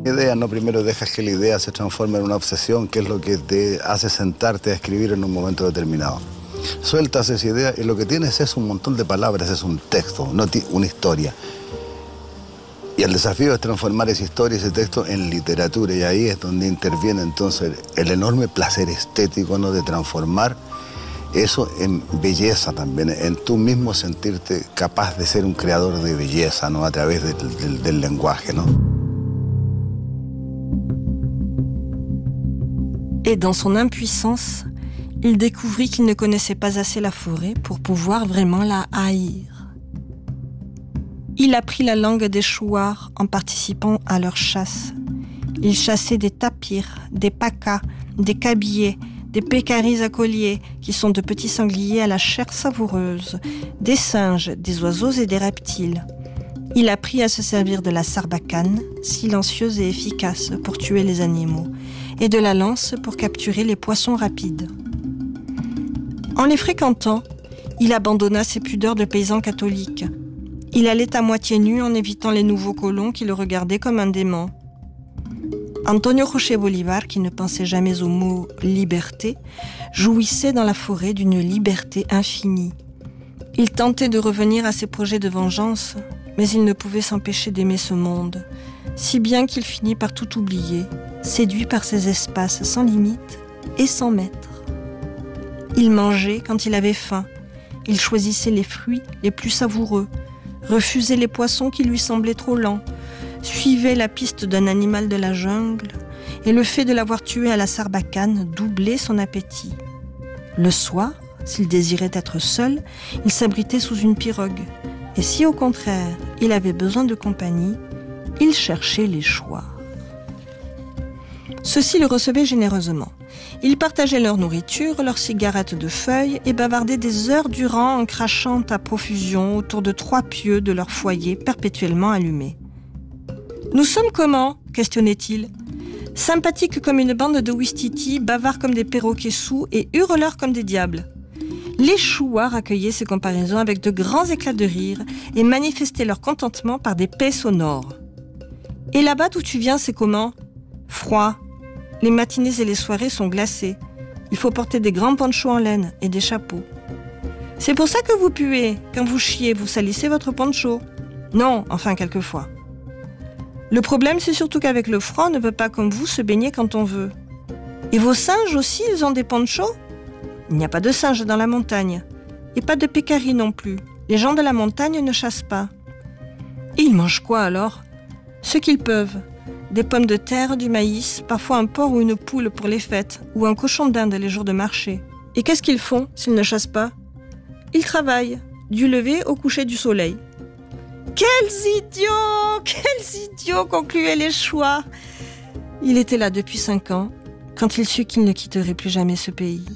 Idea, ¿no? Primero dejas que la idea se transforme en una obsesión, que es lo que te hace sentarte a escribir en un momento determinado. Sueltas esa idea y lo que tienes es un montón de palabras, es un texto, no una historia. Y el desafío es transformar esa historia, ese texto en literatura, y ahí es donde interviene entonces el enorme placer estético, ¿no? De transformar eso en belleza también, en tú mismo sentirte capaz de ser un creador de belleza, ¿no? A través del lenguaje, ¿no? Et dans son impuissance, il découvrit qu'il ne connaissait pas assez la forêt pour pouvoir vraiment la haïr. Il apprit la langue des chouars en participant à leur chasse. Il chassait des tapirs, des pacas, des cabillets, des pécaris à collier, qui sont de petits sangliers à la chair savoureuse, des singes, des oiseaux et des reptiles. Il apprit à se servir de la sarbacane, silencieuse et efficace pour tuer les animaux, et de la lance pour capturer les poissons rapides. En les fréquentant, il abandonna ses pudeurs de paysan catholique. Il allait à moitié nu en évitant les nouveaux colons qui le regardaient comme un démon. Antonio José Bolívar, qui ne pensait jamais au mot « liberté », jouissait dans la forêt d'une liberté infinie. Il tentait de revenir à ses projets de vengeance, mais il ne pouvait s'empêcher d'aimer ce monde, si bien qu'il finit par tout oublier, séduit par ces espaces sans limite et sans maître. Il mangeait quand il avait faim, il choisissait les fruits les plus savoureux, refusait les poissons qui lui semblaient trop lents, suivait la piste d'un animal de la jungle, et le fait de l'avoir tué à la sarbacane doublait son appétit. Le soir, s'il désirait être seul, il s'abritait sous une pirogue, et si au contraire il avait besoin de compagnie, il cherchait les chouars. Ceux-ci le recevaient généreusement. Ils partageaient leur nourriture, leurs cigarettes de feuilles et bavardaient des heures durant en crachant à profusion autour de 3 pieux de leur foyer perpétuellement allumés. « Nous sommes comment ?» questionnait-il. « Sympathiques comme une bande de ouistiti, bavards comme des perroquets saouls et hurleurs comme des diables. » Les chouars accueillaient ces comparaisons avec de grands éclats de rire et manifestaient leur contentement par des paix sonores. « Et là-bas d'où tu viens, c'est comment ? » ?»« Froid. Les matinées et les soirées sont glacées. Il faut porter des grands ponchos en laine et des chapeaux. »« C'est pour ça que vous puez. Quand vous chiez, vous salissez votre poncho. »« Non, enfin quelquefois. » « Le problème, c'est surtout qu'avec le froid, on ne peut pas comme vous se baigner quand on veut. »« Et vos singes aussi, ils ont des ponchos ? » ?»« Il n'y a pas de singes dans la montagne. Et pas de pécaris non plus. Les gens de la montagne ne chassent pas. »« Et ils mangent quoi alors ? » ?»« Ce qu'ils peuvent. Des pommes de terre, du maïs, parfois un porc ou une poule pour les fêtes, ou un cochon d'Inde les jours de marché. Et qu'est-ce qu'ils font s'ils ne chassent pas ? Ils travaillent, du lever au coucher du soleil. « Quels idiots !» concluaient les chouars. Il était là depuis 5 ans, quand il sut qu'il ne quitterait plus jamais ce pays.